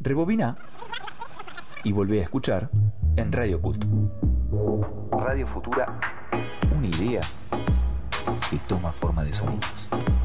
Rebobina y volvé a escuchar en Radio Cut. Radio Futura, una idea que toma forma de sonidos.